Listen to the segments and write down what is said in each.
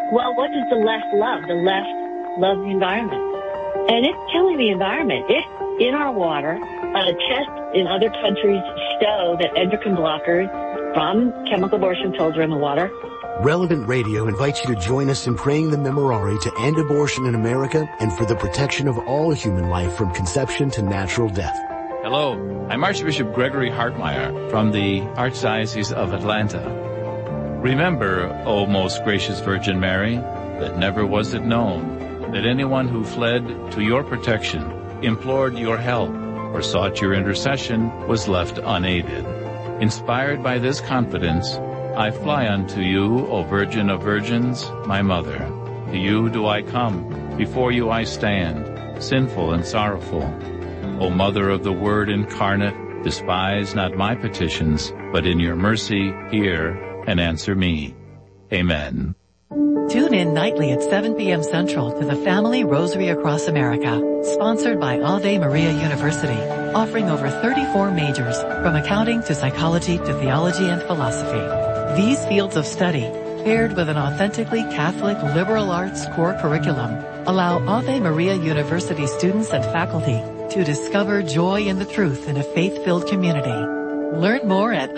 Well, what does the left love? The left loves the environment. And it's killing the environment. It's in our water. Tests in other countries show that endocrine blockers from chemical abortion pills are in the water. Relevant Radio invites you to join us in praying the Memorare to end abortion in America and for the protection of all human life from conception to natural death. Hello, I'm Archbishop Gregory Hartmeyer from the Archdiocese of Atlanta. Remember, O most gracious Virgin Mary, that never was it known that anyone who fled to your protection, implored your help, or sought your intercession was left unaided. Inspired by this confidence, I fly unto you, O Virgin of Virgins, my Mother. To you do I come, before you I stand, sinful and sorrowful. O Mother of the Word incarnate, despise not my petitions, but in your mercy hear and answer me. Amen. Tune in nightly at 7 p.m. Central to the Family Rosary Across America, sponsored by Ave Maria University, offering over 34 majors, from accounting to psychology to theology and philosophy. These fields of study, paired with an authentically Catholic liberal arts core curriculum, allow Ave Maria University students and faculty to discover joy in the truth in a faith-filled community. Learn more at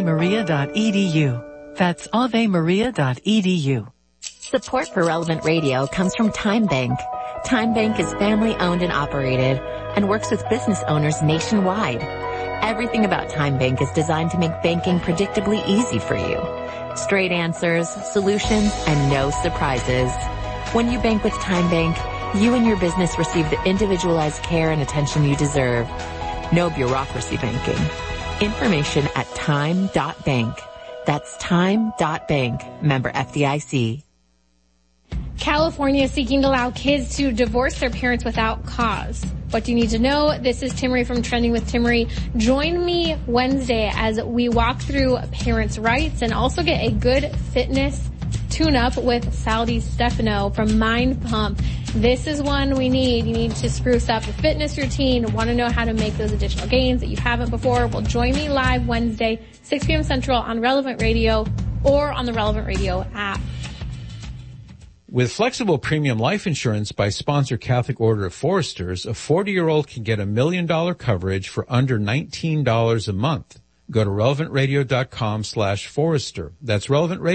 avemaria.edu. That's avemaria.edu. Support for Relevant Radio comes from Time Bank. Time Bank is family-owned and operated and works with business owners nationwide. Everything about Time Bank is designed to make banking predictably easy for you. Straight answers, solutions, and no surprises. When you bank with Time Bank, you and your business receive the individualized care and attention you deserve. No bureaucracy banking. Information at time.bank. That's time.bank. Member FDIC. California is seeking to allow kids to divorce their parents without cause. What do you need to know? This is Timmery from Trending with Timmery. Join me Wednesday as we walk through parents' rights and also get a good fitness tune-up with Saldi Stefano from Mind Pump. This is one we need. You need to spruce up your fitness routine, want to know how to make those additional gains that you haven't before. Well, join me live Wednesday, 6 p.m. Central on Relevant Radio or on the Relevant Radio app. With flexible premium life insurance by Sponsor Catholic Order of Foresters, a 40-year-old can get $1 million coverage for under $19 a month. Go to relevantradio.com/Forester. That's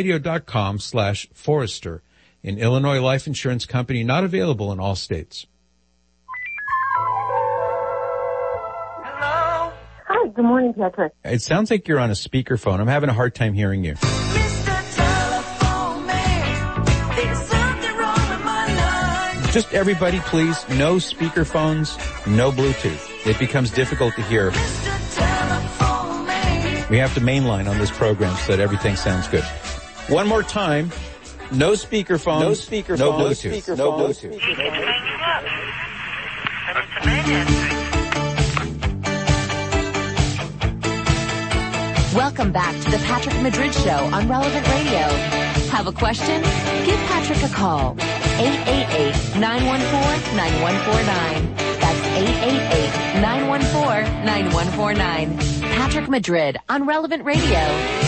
relevantradio.com/Forester. An Illinois life insurance company not available in all states. Hello. Hi, good morning, Patrick. It sounds like you're on a speakerphone. I'm having a hard time hearing you. Just everybody, please, no speakerphones, no Bluetooth. It becomes difficult to hear. We have to mainline on this program so that everything sounds good. One more time, no speakerphones, no Bluetooth. No Bluetooth. Welcome back to the Patrick Madrid Show on Relevant Radio. Have a question? Give Patrick a call. 888-914-9149. That's 888-914-9149. Patrick Madrid on Relevant Radio.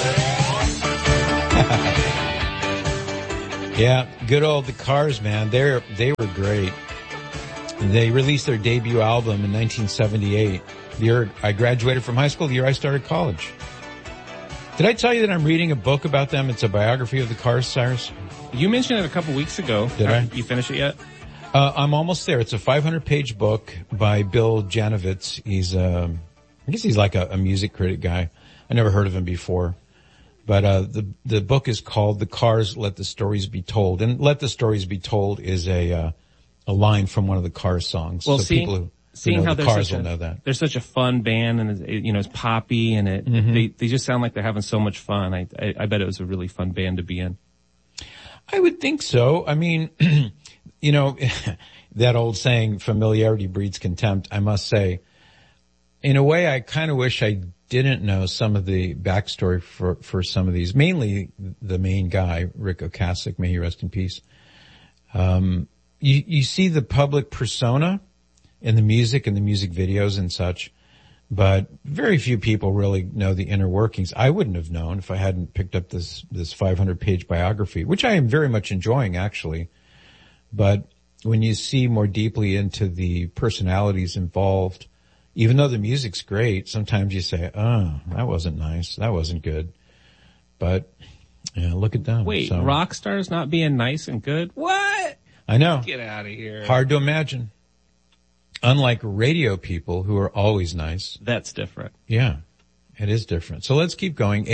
Yeah, good old The Cars, man. They were great. They released their debut album in 1978. The year I graduated from high school, the year I started college. Did I tell you that I'm reading a book about them? It's a biography of the Cars, Cyrus. You mentioned it a couple weeks ago. Did I? You finish it yet? I'm almost there. It's a 500-page book by Bill Janovitz. He's, I guess he's like a music critic guy. I never heard of him before. But, the book is called The Cars, Let the Stories Be Told. And Let the Stories Be Told is a line from one of the Cars songs. Well, so people who seeing know how the Cars will know that. They're such a fun band and it's poppy and they just sound like they're having so much fun. I bet it was a really fun band to be in. I would think so. I mean, that old saying, familiarity breeds contempt, I must say. In a way, I kind of wish I didn't know some of the backstory for some of these, mainly the main guy, Rick Ocasek, may he rest in peace. You see the public persona in the music and the music videos and such, But very few people really know the inner workings. I wouldn't have known if I hadn't picked up this 500-page biography, which I am very much enjoying, actually. But when you see more deeply into the personalities involved, even though the music's great, sometimes you say, oh, that wasn't nice. That wasn't good. But, yeah, look at them. Wait, rock stars not being nice and good? What? I know. Get out of here. Hard to imagine. Unlike radio people who are always nice. That's different. Yeah, it is different. So let's keep going.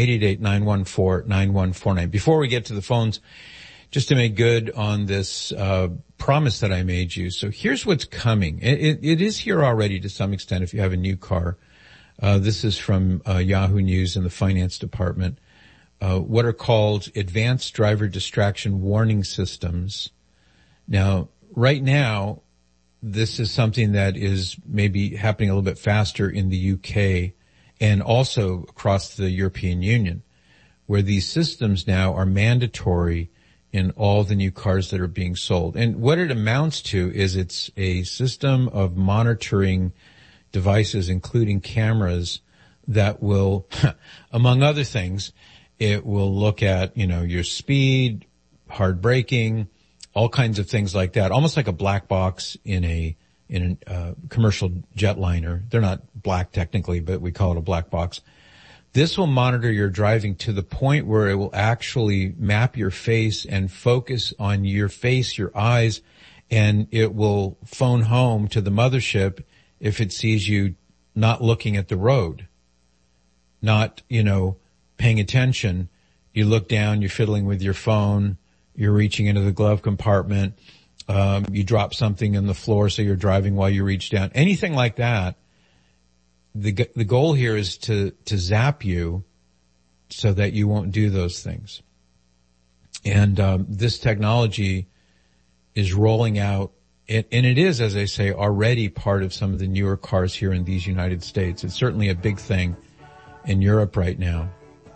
888-914-9149. Before we get to the phones, just to make good on this promise that I made you. So here's what's coming. It is here already to some extent if you have a new car. This is from Yahoo News in the finance department. What are called advanced driver distraction warning systems. Now, right now, this is something that is maybe happening a little bit faster in the UK and also across the European Union, where these systems now are mandatory in all the new cars that are being sold. And what it amounts to is it's a system of monitoring devices, including cameras, that will, among other things, it will look at, your speed, hard braking, all kinds of things like that, almost like a black box in a commercial jetliner. They're not black technically, but we call it a black box. This will monitor your driving to the point where it will actually map your face and focus on your face, your eyes, and it will phone home to the mothership if it sees you not looking at the road, not, paying attention. You look down, you're fiddling with your phone, you're reaching into the glove compartment, you drop something on the floor so you're driving while you reach down. Anything like that. The goal here is to zap you so that you won't do those things. And this technology is rolling out, and it is, as I say, already part of some of the newer cars here in these United States. It's certainly a big thing in Europe right now.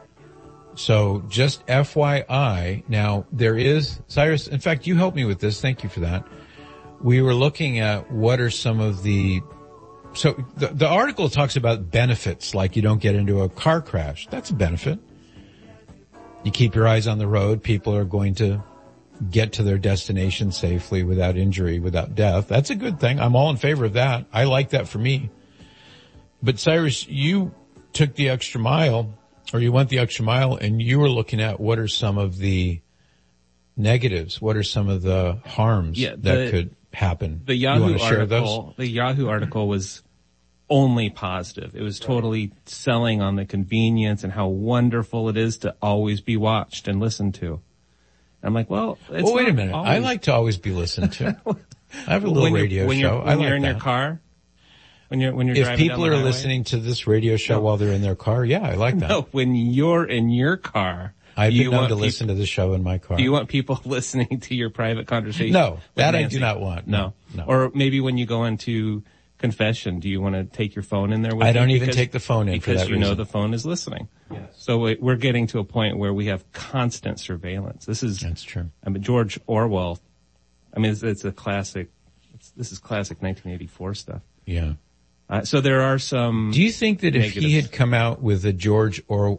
So just FYI, now there is, Cyrus, in fact, you helped me with this. Thank you for that. We were looking at what are some of the article talks about benefits, like you don't get into a car crash. That's a benefit. You keep your eyes on the road. People are going to get to their destination safely without injury, without death. That's a good thing. I'm all in favor of that. I like that for me. But Cyrus, you took the extra mile, or you went the extra mile, and you were looking at what are some of the negatives, what are some of the harms that could happen. The Yahoo article was only positive. It was totally selling on the convenience and how wonderful it is to always be watched and listened to. I'm like, well, it's wait a minute. I like to always be listened to. I have a little radio show. When you're in your car. When you're if driving people down the are listening to this radio show while they're in their car, yeah, I like that. No, when you're in your car, I've been known to listen to the show in my car. Do you want people listening to your private conversation? No, that Nancy? I do not want. No. Or maybe when you go into confession, do you want to take your phone in there with you? I don't even take the phone in for that reason. Because you know the phone is listening. Yes. So we're getting to a point where we have constant surveillance. That's true. I mean, George Orwell, it's a classic, this is classic 1984 stuff. Yeah. So there are some. Do you think that negatives. If he had come out with a George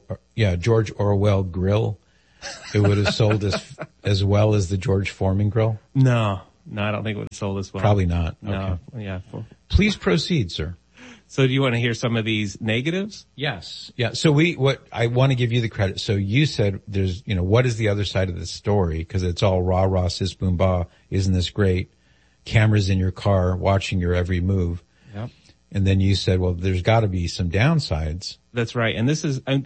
Orwell grill, it would have sold as well as the George Foreman grill? No, I don't think it would have sold as well. Probably not. No, okay. Yeah. Please proceed, sir. So do you want to hear some of these negatives? Yes. Yeah. So I want to give you the credit. So you said there's, what is the other side of the story? Because it's all rah, rah, sis, boom, bah. Isn't this great? Cameras in your car watching your every move. Yep. And then you said, well, there's got to be some downsides. That's right. And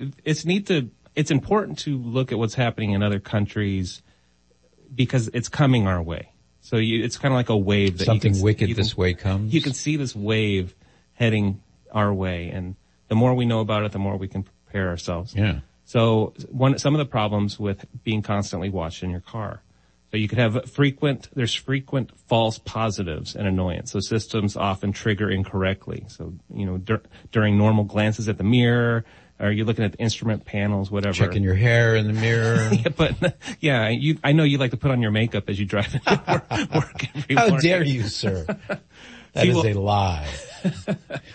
it's important to look at what's happening in other countries because it's coming our way. So it's kind of like a wave that something wicked this way comes. You can see this wave heading our way. And the more we know about it, the more we can prepare ourselves. Yeah. So some of the problems with being constantly watched in your car. So you could have frequent false positives and annoyance. So systems often trigger incorrectly. So, during normal glances at the mirror, or you're looking at the instrument panels, whatever. Checking your hair in the mirror. I know you like to put on your makeup as you drive into work every morning. How dare you, sir? That is a lie.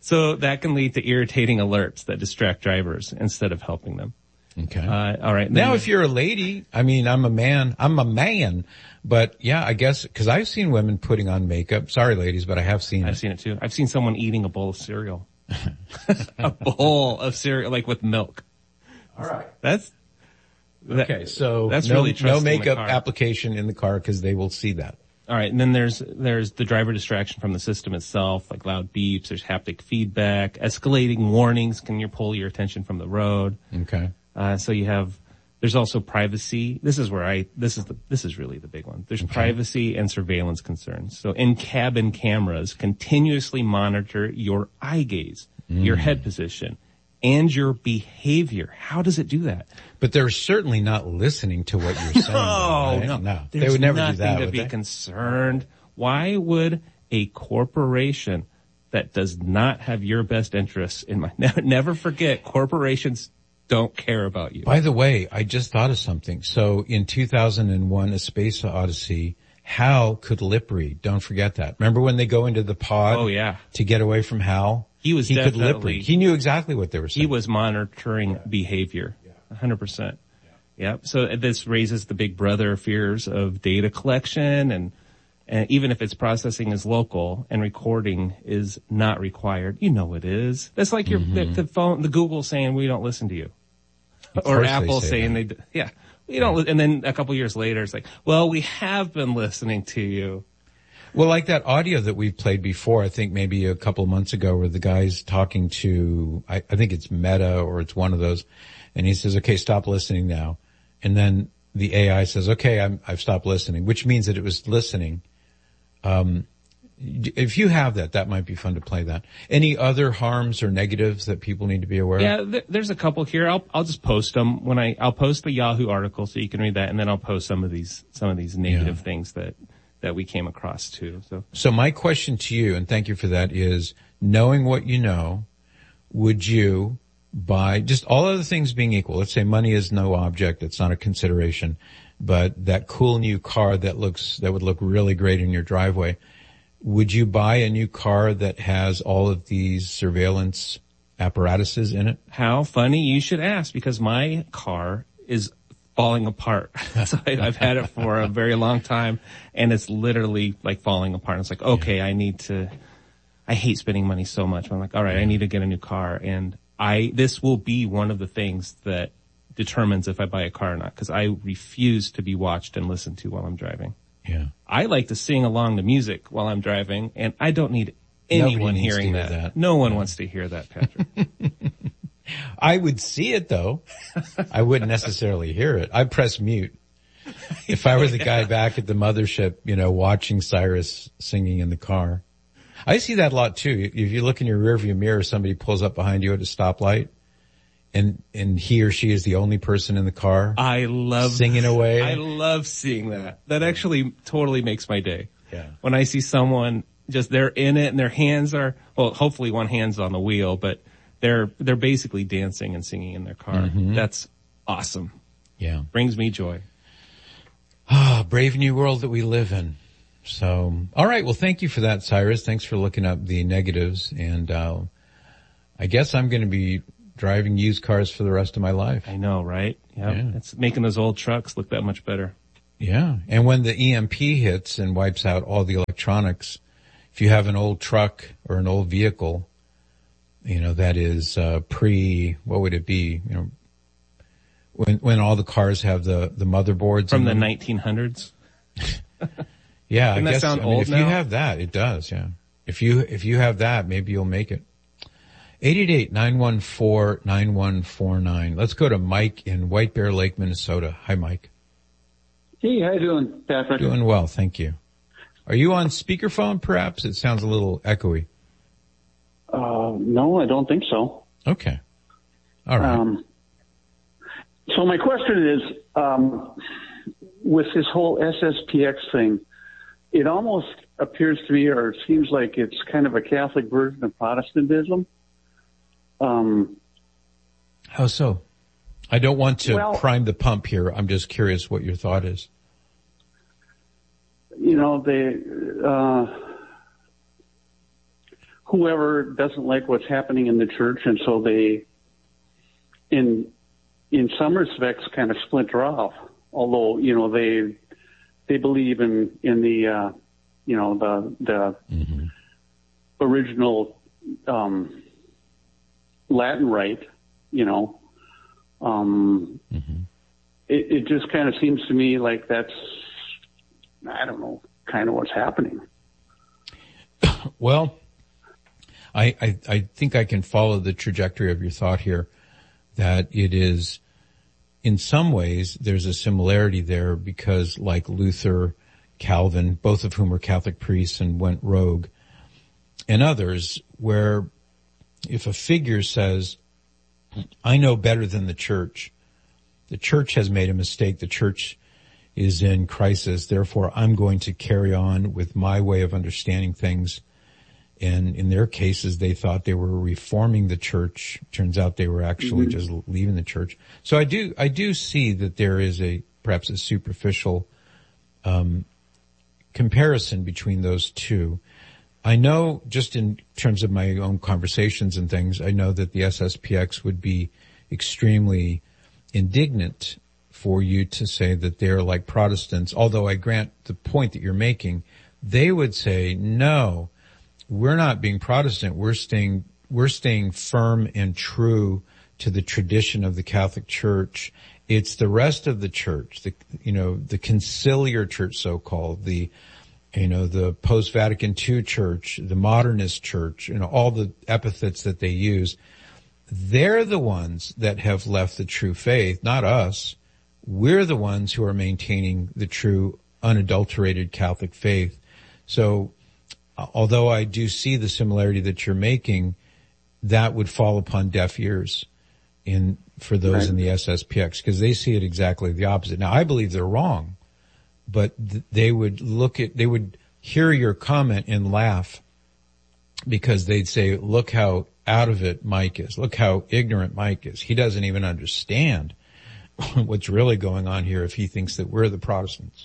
So that can lead to irritating alerts that distract drivers instead of helping them. Okay. All right. Now, if you're a lady, I mean, I'm a man, but yeah, I guess, cause I've seen women putting on makeup. Sorry, ladies, but I have seen it. I've seen it too. I've seen someone eating a bowl of cereal. A bowl of cereal, like with milk. All right. Okay. So that's no, really no trusting makeup the car. application in the car because they will see that. All right. And then there's the driver distraction from the system itself, like loud beeps. There's haptic feedback, escalating warnings can pull your attention from the road. Okay. So there's also privacy. This is really the big one. There's privacy and surveillance concerns. So in-cabin cameras continuously monitor your eye gaze, your head position, and your behavior. How does it do that? But they're certainly not listening to what you're saying. Right? No. They would never do that. There's nothing to be concerned. Why would a corporation that does not have your best interests in mind? Never forget, corporations don't care about you. By the way, I just thought of something. So in 2001, A Space Odyssey, Hal could lip read. Don't forget that. Remember when they go into the pod? Oh, yeah. To get away from Hal? He could lip read. He knew exactly what they were saying. He was monitoring behavior. 100%. Yep. So this raises the big brother fears of data collection and even if its processing is local and recording is not required, you know it is. That's like the phone, the Google saying we don't listen to you. Or Apple saying we don't, and then a couple years later it's like, well, we have been listening to you. Well, like that audio that we've played before, I think maybe a couple of months ago where the guy's talking to, I think it's Meta or it's one of those, and he says, okay, stop listening now. And then the AI says, okay, I've stopped listening, which means that it was listening. If you have that might be fun to play that. Any other harms or negatives that people need to be aware of? Yeah, there's a couple here. I'll just post them I'll post the Yahoo article so you can read that, and then I'll post some of these negative things that we came across too. So my question to you, and thank you for that, is knowing what you know, would you buy, just all other things being equal, let's say money is no object, it's not a consideration, but that cool new car that would look really great in your driveway, would you buy a new car that has all of these surveillance apparatuses in it? How funny you should ask, because my car is falling apart. So I've had it for a very long time and it's literally like falling apart. It's like, okay, I hate spending money so much. I'm like, all right, I need to get a new car. And this will be one of the things that determines if I buy a car or not, because I refuse to be watched and listened to while I'm driving. Yeah. I like to sing along to music while I'm driving, and I don't need anyone hearing that. No one wants to hear that, Patrick. I would see it though. I wouldn't necessarily hear it. I'd press mute. If I were the guy back at the mothership, watching Cyrus singing in the car. I see that a lot too. If you look in your rearview mirror, somebody pulls up behind you at a stoplight and he or she is the only person in the car. I love singing away. I love seeing that. That actually totally makes my day. Yeah. When I see someone just, they're in it and their hands are, well, hopefully one hand's on the wheel, but they're basically dancing and singing in their car. Mm-hmm. That's awesome. Yeah. Brings me joy. Brave new world that we live in. So, all right. Well, thank you for that, Cyrus. Thanks for looking up the negatives. And, I guess I'm going to be driving used cars for the rest of my life. I know, right? Yep. Yeah. It's making those old trucks look that much better. Yeah. And when the EMP hits and wipes out all the electronics, if you have an old truck or an old vehicle, that is, what would it be? When all the cars have the motherboards from the 1900s. Yeah. Doesn't I guess, that sound old if now? you have that, it does. Yeah. If you have that, maybe you'll make it. 888-914-9149. Let's go to Mike in White Bear Lake, Minnesota. Hi, Mike. Hey, how you doing, Patrick? Doing well, thank you. Are you on speakerphone, perhaps? It sounds a little echoey. No, I don't think so. Okay. All right. So my question is, with this whole SSPX thing, it almost appears to me, or it seems like it's kind of a Catholic version of Protestantism. How so? I don't want to prime the pump here. I'm just curious what your thought is. whoever doesn't like what's happening in the church, and so they, in some respects, kind of splinter off. Although, you know, they believe in the you know, the mm-hmm. original Latin rite, you know. Mm-hmm. It just kind of seems to me like that's, I don't know, kind of what's happening. Well, I think I can follow the trajectory of your thought here, that it is, in some ways, there's a similarity there because like Luther, Calvin, both of whom were Catholic priests and went rogue, and others, where if a figure says, I know better than the church has made a mistake, the church is in crisis, therefore I'm going to carry on with my way of understanding things. And in their cases, they thought they were reforming the church. Turns out they were actually just leaving the church. So I do see that there is perhaps a superficial, comparison between those two. I know, just in terms of my own conversations and things, I know that the SSPX would be extremely indignant for you to say that they're like Protestants, although I grant the point that you're making. They would say, no, we're not being Protestant. We're staying firm and true to the tradition of the Catholic Church. It's the rest of the church, the conciliar church, so-called, the post-Vatican II church, the modernist church, all the epithets that they use. They're the ones that have left the true faith, not us. We're the ones who are maintaining the true, unadulterated Catholic faith. So, although I do see the similarity that you're making, that would fall upon deaf ears for those in the SSPX, because they see it exactly the opposite. Now, I believe they're wrong, but they would hear your comment and laugh, because they'd say, look how out of it Mike is. Look how ignorant Mike is. He doesn't even understand what's really going on here if he thinks that we're the Protestants.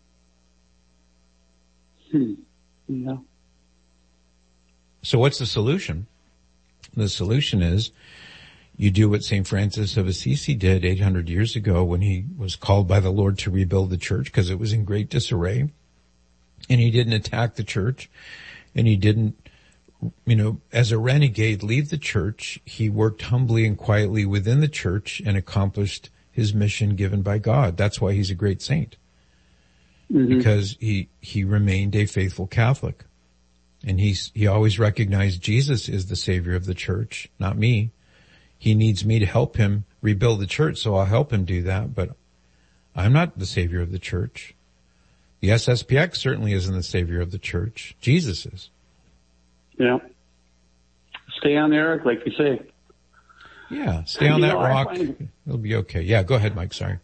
Yeah. So what's the solution? The solution is you do what St. Francis of Assisi did 800 years ago when he was called by the Lord to rebuild the church because it was in great disarray. And he didn't attack the church, and he didn't, as a renegade, leave the church. He worked humbly and quietly within the church and accomplished his mission given by God. That's why he's a great saint. Mm-hmm. Because he remained a faithful Catholic. And he always recognized Jesus is the savior of the church, not me. He needs me to help him rebuild the church, so I'll help him do that, but I'm not the savior of the church. The SSPX certainly isn't the savior of the church. Jesus is. Yeah. Stay on there, like you say. Yeah, stay on that rock. It'll be okay. Yeah, go ahead, Mike. Sorry.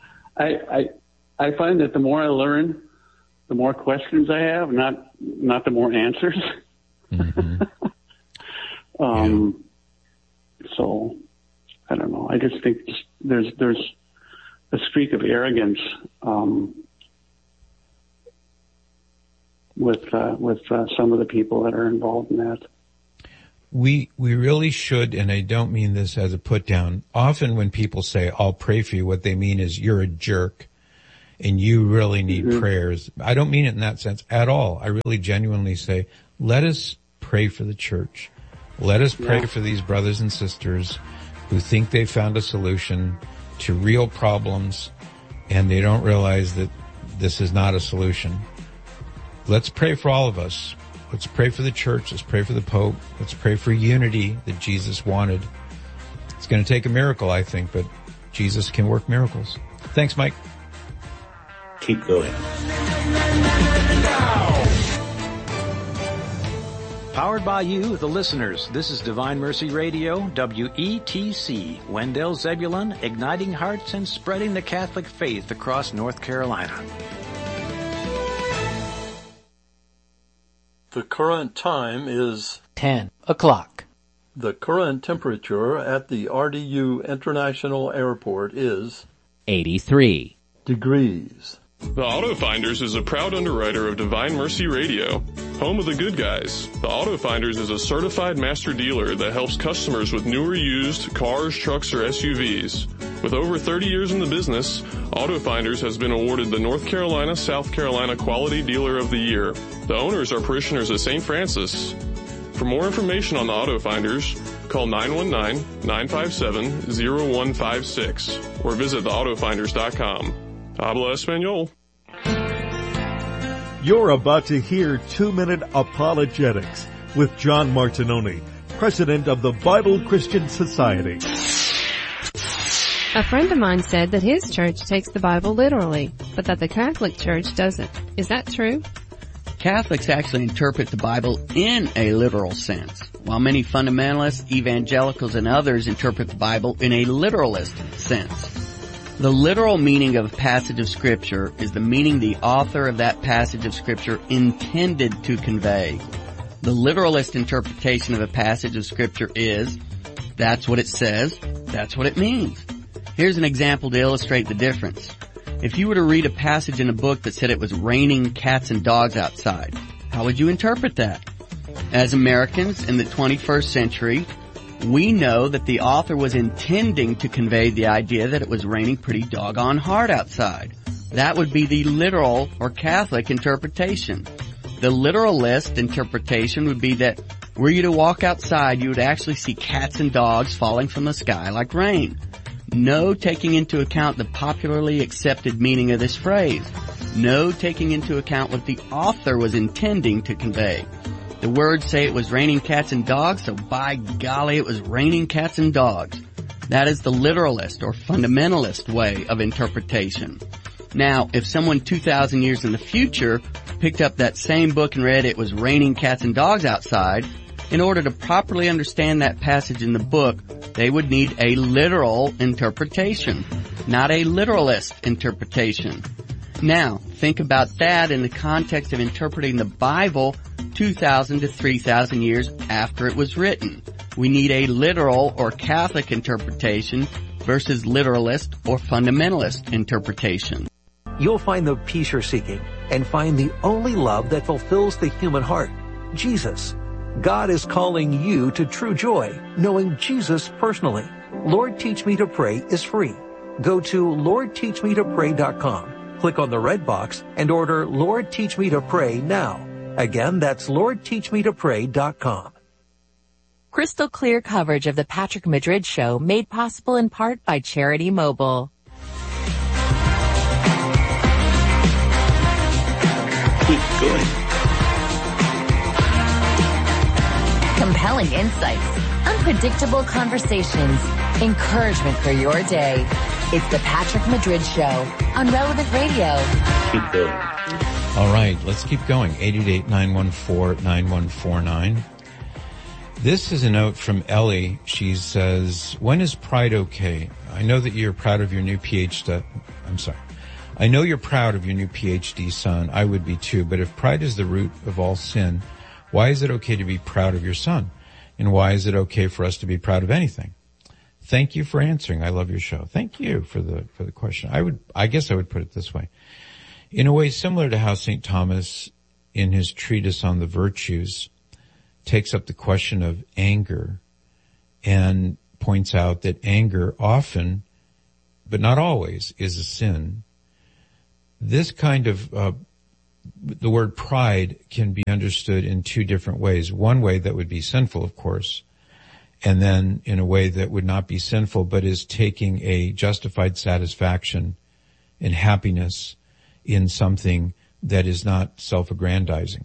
I find that the more I learn, the more questions I have, not the more answers. Mm-hmm. So I don't know. I just think there's a streak of arrogance with some of the people that are involved in that. We really should, and I don't mean this as a put down. Often when people say, I'll pray for you, what they mean is you're a jerk and you really need prayers. I don't mean it in that sense at all. I really genuinely say, let us pray for the church. Let us pray for these brothers and sisters who think they found a solution to real problems and they don't realize that this is not a solution. Let's pray for all of us. Let's pray for the church. Let's pray for the Pope. Let's pray for unity that Jesus wanted. It's going to take a miracle, I think, but Jesus can work miracles. Thanks, Mike. Keep going. Powered by you, the listeners. This is Divine Mercy Radio, WETC, Wendell Zebulon, igniting hearts and spreading the Catholic faith across North Carolina. The current time is 10 o'clock. The current temperature at the RDU International Airport is 83 degrees. The Auto Finders is a proud underwriter of Divine Mercy Radio. Home of the good guys, the Auto Finders is a certified master dealer that helps customers with new or used cars, trucks, or SUVs. With over 30 years in the business, Auto Finders has been awarded the North Carolina, South Carolina Quality Dealer of the Year. The owners are parishioners of St. Francis. For more information on the Auto Finders, call 919-957-0156 or visit theautofinders.com. Habla Espanol. You're about to hear 2-Minute Apologetics with John Martinoni, president of the Bible Christian Society. A friend of mine said that his church takes the Bible literally, but that the Catholic Church doesn't. Is that true? Catholics actually interpret the Bible in a literal sense, while many fundamentalists, evangelicals, and others interpret the Bible in a literalist sense. The literal meaning of a passage of Scripture is the meaning the author of that passage of Scripture intended to convey. The literalist interpretation of a passage of Scripture is, that's what it says, that's what it means. Here's an example to illustrate the difference. If you were to read a passage in a book that said it was raining cats and dogs outside, how would you interpret that? As Americans in the 21st century, we know that the author was intending to convey the idea that it was raining pretty doggone hard outside. That would be the literal or Catholic interpretation. The literalist interpretation would be that were you to walk outside, you would actually see cats and dogs falling from the sky like rain. No taking into account the popularly accepted meaning of this phrase. No taking into account what the author was intending to convey. The words say it was raining cats and dogs, so by golly, it was raining cats and dogs. That is the literalist or fundamentalist way of interpretation. Now, if someone 2,000 years in the future picked up that same book and read it was raining cats and dogs outside, in order to properly understand that passage in the book, they would need a literal interpretation, not a literalist interpretation. Now, think about that in the context of interpreting the Bible 2,000 to 3,000 years after it was written. We need a literal or Catholic interpretation versus literalist or fundamentalist interpretation. You'll find the peace you're seeking and find the only love that fulfills the human heart, Jesus. God is calling you to true joy, knowing Jesus personally. Lord Teach Me to Pray is free. Go to LordTeachMeToPray.com. Click on the red box and order Lord Teach Me to Pray now. Again, that's LordTeachMeToPray.com. Crystal clear coverage of the Patrick Madrid Show made possible in part by Charity Mobile. Keep going. Compelling insights, unpredictable conversations, encouragement for your day. It's the Patrick Madrid Show on Relevant Radio. Keep going. All right, let's keep going. 888-914-9149. This is a note from Ellie. She says, when is pride okay? I know that you're proud of your new PhD. I know you're proud of your new PhD son. I would be too. But if pride is the root of all sin, why is it okay to be proud of your son? And why is it okay for us to be proud of anything? Thank you for answering. I love your show. Thank you for the question. I guess I would put it this way. In a way similar to how St. Thomas in his treatise on the virtues takes up the question of anger and points out that anger often, but not always, is a sin. This kind of, the word pride can be understood in two different ways. One way that would be sinful, of course, and then in a way that would not be sinful, but is taking a justified satisfaction and happiness in something that is not self-aggrandizing.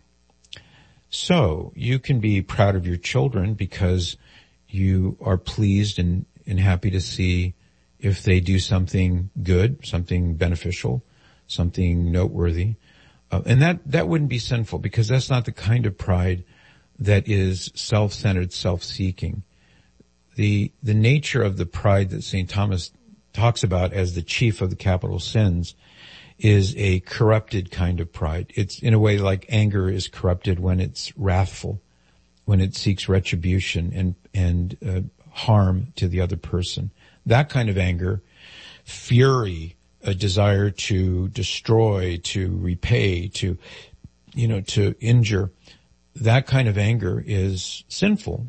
So you can be proud of your children because you are pleased and happy to see if they do something good, something beneficial, something noteworthy. And that wouldn't be sinful because that's not the kind of pride that is self-centered, self-seeking. The nature of the pride that St. Thomas talks about as the chief of the capital sins is a corrupted kind of pride. It's in a way like anger is corrupted when it's wrathful, when it seeks retribution and harm to the other person. That kind of anger, fury, a desire to destroy, to repay, to injure, that kind of anger is sinful.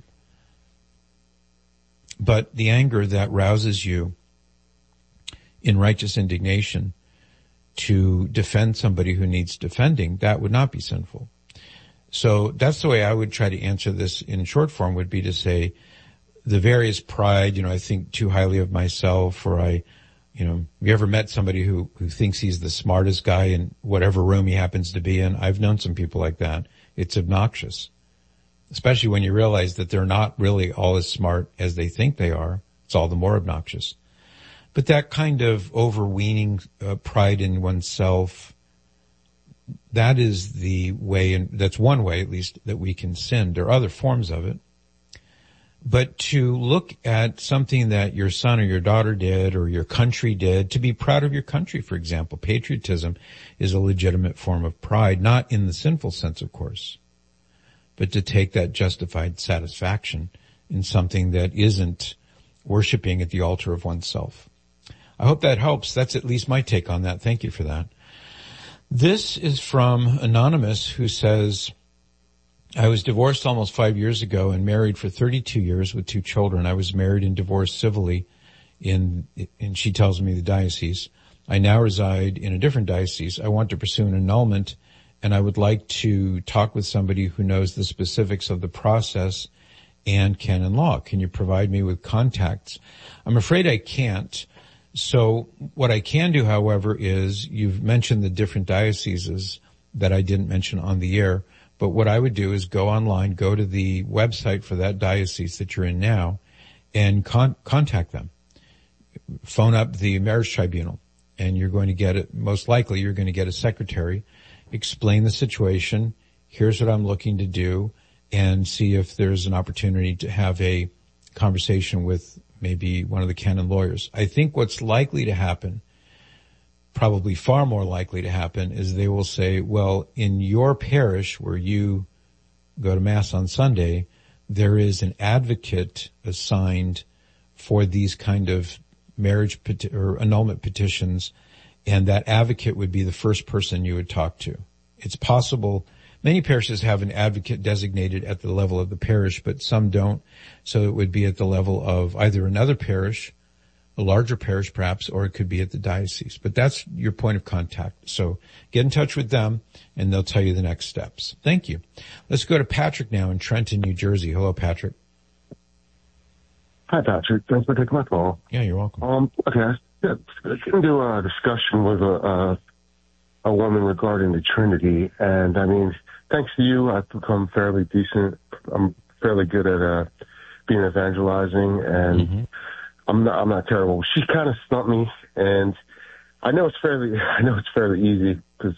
But the anger that rouses you in righteous indignation to defend somebody who needs defending, that would not be sinful. So that's the way I would try to answer this in short form, would be to say the various pride, I think too highly of myself, or have you ever met somebody who thinks he's the smartest guy in whatever room he happens to be in? I've known some people like that. It's obnoxious, especially when you realize that they're not really all as smart as they think they are. It's all the more obnoxious. But that kind of overweening pride in oneself, that is the way, and that's one way at least that we can sin. There are other forms of it. But to look at something that your son or your daughter did or your country did, to be proud of your country, for example, patriotism is a legitimate form of pride, not in the sinful sense, of course, but to take that justified satisfaction in something that isn't worshiping at the altar of oneself. I hope that helps. That's at least my take on that. Thank you for that. This is from Anonymous, who says, I was divorced almost 5 years ago and married for 32 years with 2 children. I was married and divorced civilly and she tells me the diocese. I now reside in a different diocese. I want to pursue an annulment, and I would like to talk with somebody who knows the specifics of the process and canon law. Can you provide me with contacts? I'm afraid I can't. So what I can do, however, is you've mentioned the different dioceses that I didn't mention on the air. But what I would do is go online, go to the website for that diocese that you're in now, and contact them. Phone up the marriage tribunal, and you're going to get it. Most likely, you're going to get a secretary. Explain the situation. Here's what I'm looking to do, and see if there's an opportunity to have a conversation with maybe one of the canon lawyers. I think what's likely to happen, probably far more likely to happen, is they will say, well, in your parish where you go to Mass on Sunday, there is an advocate assigned for these kind of marriage or annulment petitions, and that advocate would be the first person you would talk to. It's possible. Many parishes have an advocate designated at the level of the parish, but some don't. So it would be at the level of either another parish, a larger parish perhaps, or it could be at the diocese. But that's your point of contact. So get in touch with them and they'll tell you the next steps. Thank you. Let's go to Patrick now in Trenton, New Jersey. Hello, Patrick. Hi, Patrick. Thanks for taking my call. Yeah, you're welcome. Okay. I can do a discussion with a woman regarding the Trinity. And I mean, thanks to you, I've become fairly decent. I'm fairly good at being evangelizing, and I'm not terrible. She kind of stumped me, and I know it's fairly easy because,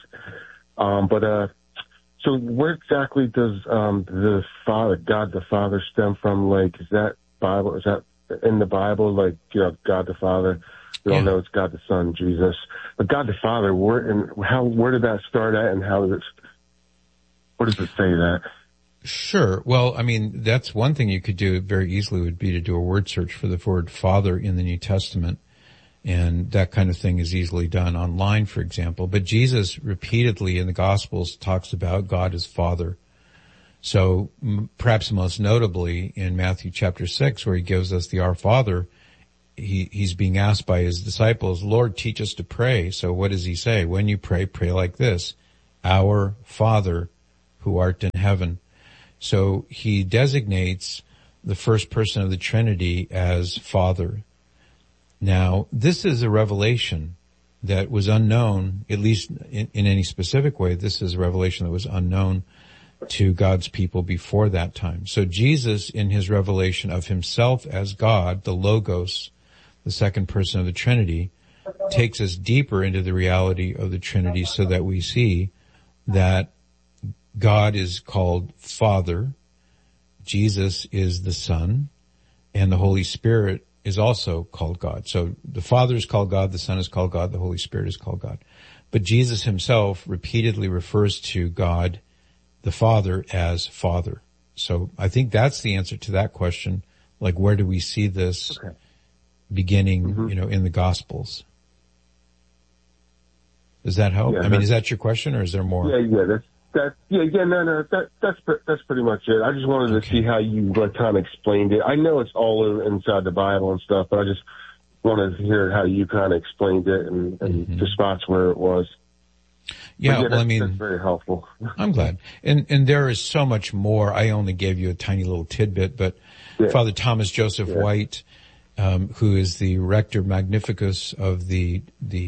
so where exactly does the Father, God the Father, stem from? Like, is that Bible? Is that in the Bible? Like, God the Father. We all know it's God the Son, Jesus. But God the Father, where did that start at, and where does it say that? Sure. Well, I mean, that's one thing you could do very easily would be to do a word search for the word Father in the New Testament. And that kind of thing is easily done online, for example. But Jesus repeatedly in the Gospels talks about God as Father. So perhaps most notably in Matthew chapter 6, where he gives us the Our Father, he's being asked by his disciples, Lord, teach us to pray. So what does he say? When you pray, pray like this: Our Father who art in heaven. So he designates the first person of the Trinity as Father. Now, this is a revelation that was unknown, at least in any specific way. This is a revelation that was unknown to God's people before that time. So Jesus, in his revelation of himself as God, the Logos, the second person of the Trinity, takes us deeper into the reality of the Trinity so that we see that God is called Father, Jesus is the Son, and the Holy Spirit is also called God. So the Father is called God, the Son is called God, the Holy Spirit is called God. But Jesus himself repeatedly refers to God, the Father, as Father. So I think that's the answer to that question. Like, where do we see this beginning, in the Gospels? Does that help? Yeah, I mean, is that your question, or is there more? Yeah, That's pretty much it. I just wanted to see how you kind of explained it. I know it's all inside the Bible and stuff, but I just wanted to hear how you kind of explained it and the spots where it was. Yeah, well, I mean, that's very helpful. I'm glad. And there is so much more. I only gave you a tiny little tidbit, but Father Thomas Joseph White, who is the Rector Magnificus of the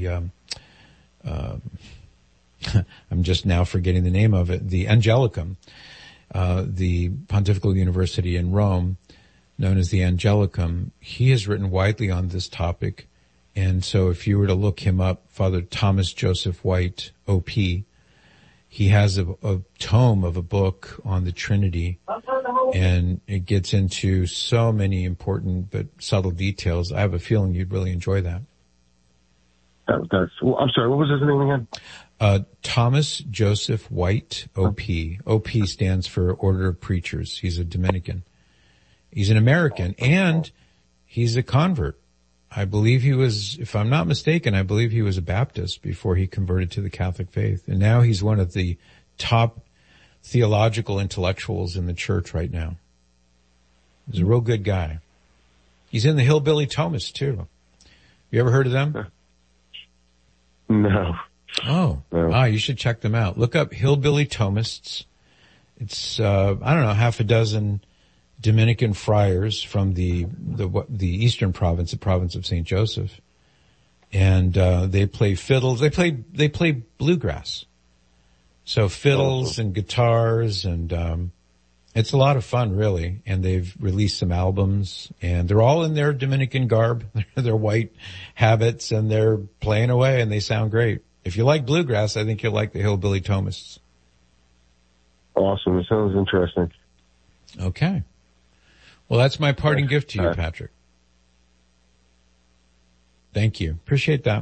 I'm just now forgetting the name of it, the Angelicum, the Pontifical University in Rome, known as the Angelicum. He has written widely on this topic. And so if you were to look him up, Father Thomas Joseph White, OP, he has a tome of a book on the Trinity, and it gets into so many important but subtle details. I have a feeling you'd really enjoy that. I'm sorry, what was his name again? Thomas Joseph White, OP. OP stands for Order of Preachers. He's a Dominican. He's an American, and he's a convert. I believe he was, if I'm not mistaken, I believe he was a Baptist before he converted to the Catholic faith. And now he's one of the top theological intellectuals in the church right now. He's a real good guy. He's in the Hillbilly Thomists too. You ever heard of them? No. Oh, no. You should check them out. Look up Hillbilly Thomists. It's, I don't know, half a dozen Dominican friars from the eastern province, the province of St. Joseph. And, they play fiddles. They play bluegrass. So fiddles and guitars and, it's a lot of fun really. And they've released some albums and they're all in their Dominican garb, their white habits, and they're playing away and they sound great. If you like bluegrass, I think you'll like the Hillbilly Thomists. Awesome. It sounds interesting. Okay. Well, that's my parting gift to you, Patrick. Thank you. Appreciate that.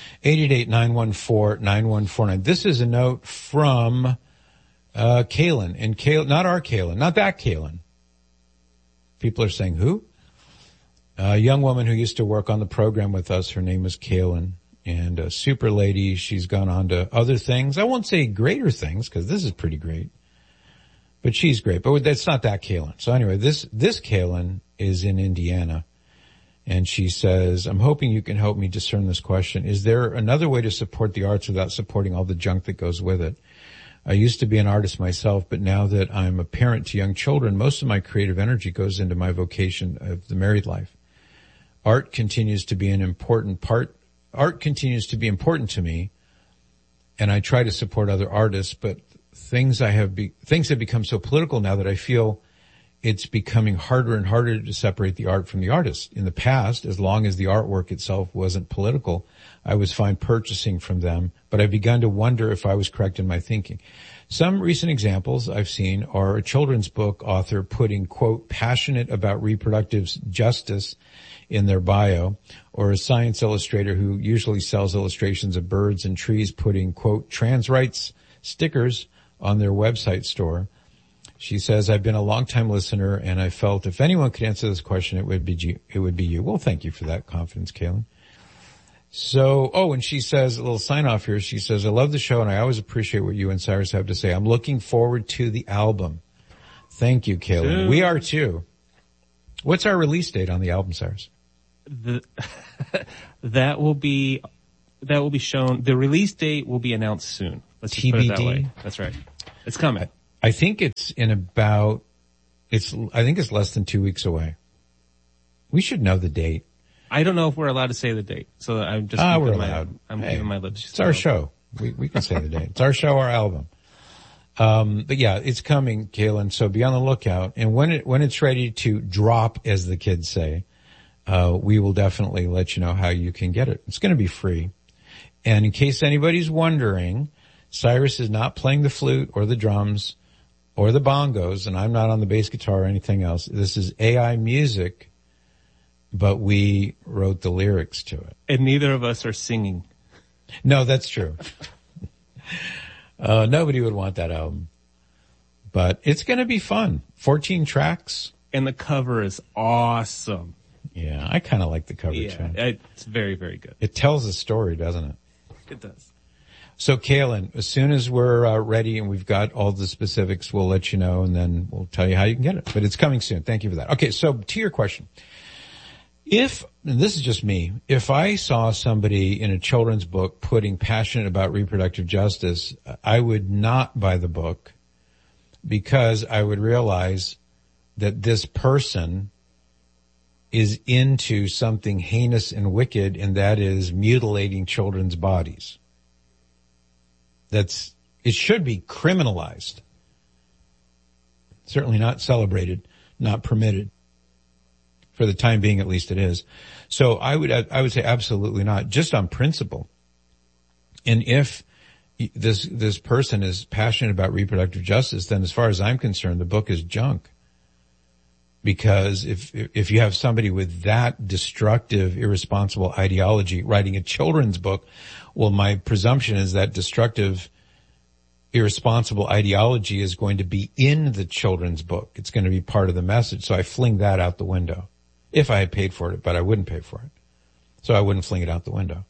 888-914-9149. This is a note from Kaylin. And Kaylin, not our Kaylin, not that Kaylin. People are saying, who? A young woman who used to work on the program with us. Her name was Kaylin. And a super lady. She's gone on to other things. I won't say greater things, because this is pretty great. But she's great. But that's not that Kaylin. So anyway, this Kaylin is in Indiana. And she says, I'm hoping you can help me discern this question. Is there another way to support the arts without supporting all the junk that goes with it? I used to be an artist myself, but now that I'm a parent to young children, most of my creative energy goes into my vocation of the married life. Art continues to be important to me, and I try to support other artists, but things have become so political now that I feel it's becoming harder and harder to separate the art from the artist. In the past, as long as the artwork itself wasn't political, I was fine purchasing from them, but I've begun to wonder if I was correct in my thinking. Some recent examples I've seen are a children's book author putting, quote, passionate about reproductive justice in their bio, or a science illustrator who usually sells illustrations of birds and trees putting, quote, trans rights stickers on their website store. She says, I've been a long-time listener, and I felt if anyone could answer this question, it would be you. Well, thank you for that confidence, Kaylin. So, and she says, a little sign-off here, she says, I love the show, and I always appreciate what you and Cyrus have to say. I'm looking forward to the album. Thank you, Kaylin. We are too. What's our release date on the album, Cyrus? That will be shown. The release date will be announced soon. Let's just put it that way. That's right. It's coming. I think it's I think it's less than 2 weeks away. We should know the date. I don't know if we're allowed to say the date. So I'm just we're allowed. I'm giving my lips. It's our show. We can say the date. It's our show, our album. But yeah, it's coming, Kaylin, so be on the lookout. And when it's ready to drop, as the kids say, we will definitely let you know how you can get it. It's going to be free. And in case anybody's wondering, Cyrus is not playing the flute or the drums or the bongos, and I'm not on the bass guitar or anything else. This is AI music, but we wrote the lyrics to it. And neither of us are singing. No, that's true. Nobody would want that album. But it's going to be fun. 14 tracks. And the cover is awesome. Yeah, I kind of like the cover too. It's very, very good. It tells a story, doesn't it? It does. So, Kaylin, as soon as we're ready and we've got all the specifics, we'll let you know, and then we'll tell you how you can get it. But it's coming soon. Thank you for that. Okay, so to your question. And this is just me, if I saw somebody in a children's book putting passionate about reproductive justice, I would not buy the book because I would realize that this person is into something heinous and wicked, and that is mutilating children's bodies. It should be criminalized. Certainly not celebrated, not permitted. For the time being, at least it is. So I would say absolutely not, just on principle. And if this person is passionate about reproductive justice, then as far as I'm concerned, the book is junk. Because if you have somebody with that destructive, irresponsible ideology writing a children's book, well, my presumption is that destructive, irresponsible ideology is going to be in the children's book. It's going to be part of the message. So I fling that out the window. If I had paid for it, but I wouldn't pay for it. So I wouldn't fling it out the window.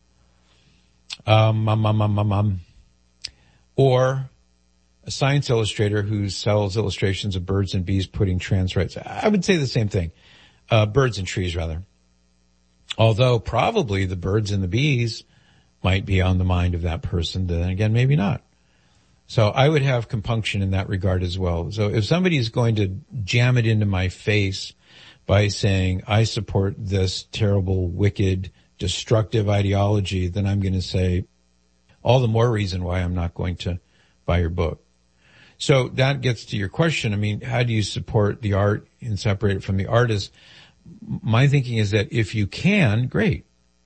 Or a science illustrator who sells illustrations of birds and bees putting trans rights. I would say the same thing. Birds and trees, rather. Although probably the birds and the bees might be on the mind of that person. Then again, maybe not. So I would have compunction in that regard as well. So if somebody is going to jam it into my face by saying, I support this terrible, wicked, destructive ideology, then I'm going to say, all the more reason why I'm not going to buy your book. So that gets to your question. I mean, how do you support the art and separate it from the artist? My thinking is that if you can, great.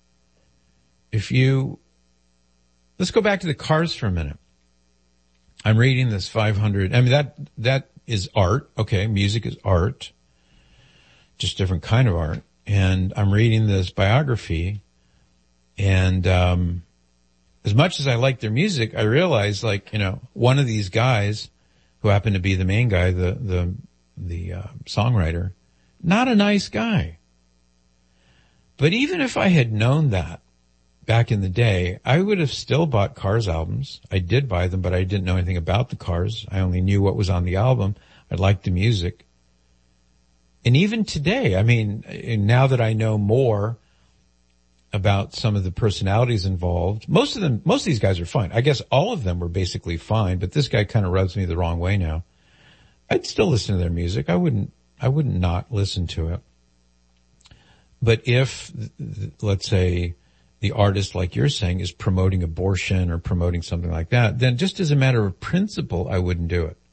Let's go back to the Cars for a minute. I'm reading this 500, I mean, that is art. Okay, music is art. Just different kind of art. And I'm reading this biography, and as much as I like their music, I realize, one of these guys who happened to be the main guy, the songwriter, not a nice guy. But even if I had known that back in the day, I would have still bought Cars albums. I did buy them, but I didn't know anything about the Cars. I only knew what was on the album. I liked the music. And even today, I mean, now that I know more about some of the personalities involved, most of these guys are fine. I guess all of them were basically fine, but this guy kind of rubs me the wrong way now. I'd still listen to their music. I wouldn't not listen to it. But if, let's say, the artist, like you're saying, is promoting abortion or promoting something like that, then just as a matter of principle, I wouldn't do it.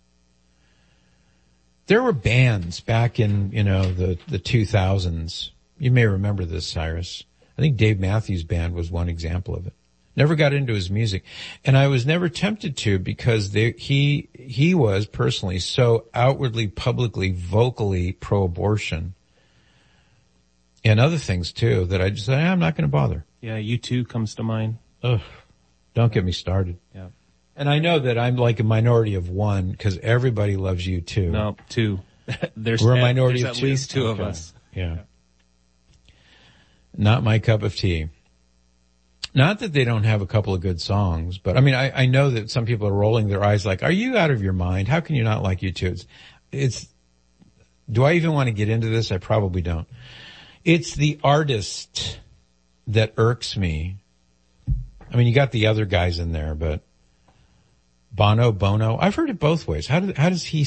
There were bands back in, the 2000s. You may remember this, Cyrus. I think Dave Matthews Band was one example of it. Never got into his music. And I was never tempted to because he was personally so outwardly, publicly, vocally pro-abortion and other things too that I just said, I'm not going to bother. Yeah, U2 comes to mind. Ugh, don't get me started. Yeah. And I know that I'm like a minority of one because everybody loves U2. No, two. We're a minority of at two. Least two of us. Yeah. Not my cup of tea. Not that they don't have a couple of good songs, but I mean, I know that some people are rolling their eyes like, are you out of your mind? How can you not like U2? Do I even want to get into this? I probably don't. It's the artist that irks me. I mean, you got the other guys in there, but Bono, I've heard it both ways. How does he